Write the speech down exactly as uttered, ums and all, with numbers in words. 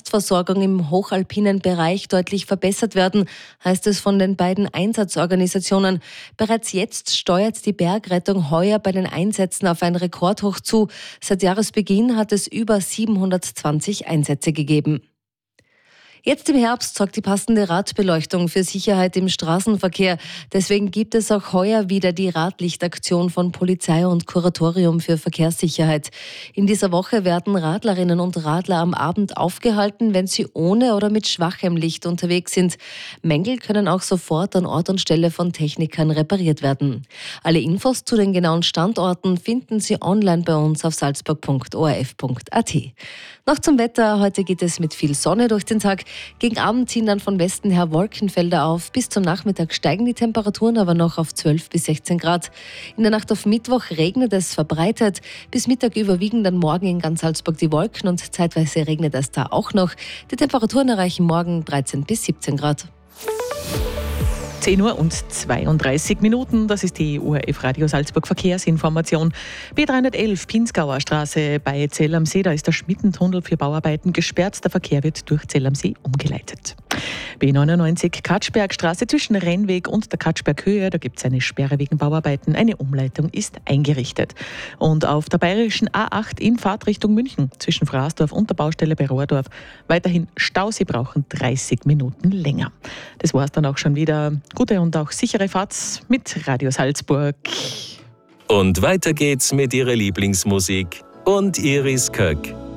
Versorgung im hochalpinen Bereich deutlich verbessert werden, heißt es von den beiden Einsatzorganisationen. Bereits jetzt steuert die Bergrettung heuer bei den Einsätzen auf ein Rekordhoch zu. Seit Jahresbeginn hat es über siebenhundertzwanzig Einsätze gegeben. Jetzt im Herbst sorgt die passende Radbeleuchtung für Sicherheit im Straßenverkehr. Deswegen gibt es auch heuer wieder die Radlichtaktion von Polizei und Kuratorium für Verkehrssicherheit. In dieser Woche werden Radlerinnen und Radler am Abend aufgehalten, wenn sie ohne oder mit schwachem Licht unterwegs sind. Mängel können auch sofort an Ort und Stelle von Technikern repariert werden. Alle Infos zu den genauen Standorten finden Sie online bei uns auf salzburg punkt o r f punkt a t. Noch zum Wetter. Heute geht es mit viel Sonne durch den Tag. Gegen Abend ziehen dann von Westen her Wolkenfelder auf. Bis zum Nachmittag steigen die Temperaturen aber noch auf zwölf bis sechzehn Grad. In der Nacht auf Mittwoch regnet es verbreitet. Bis Mittag überwiegen dann morgen in ganz Salzburg die Wolken und zeitweise regnet es da auch noch. Die Temperaturen erreichen morgen dreizehn bis siebzehn Grad. zehn Uhr und zweiunddreißig Minuten, das ist die O R F Radio Salzburg Verkehrsinformation. B dreihundertelf Pinzgauer Straße bei Zell am See, da ist der Schmittentunnel für Bauarbeiten gesperrt. Der Verkehr wird durch Zell am See umgeleitet. B neunundneunzig Katschbergstraße zwischen Rennweg und der Katschberghöhe, da gibt es eine Sperre wegen Bauarbeiten. Eine Umleitung ist eingerichtet. Und auf der bayerischen A acht in Fahrtrichtung München zwischen Fraßdorf und der Baustelle bei Rohrdorf weiterhin Stau. Sie brauchen dreißig Minuten länger. Das war es dann auch schon wieder. Gute und auch sichere Fahrt mit Radio Salzburg. Und weiter geht's mit Ihrer Lieblingsmusik und Iris Köck.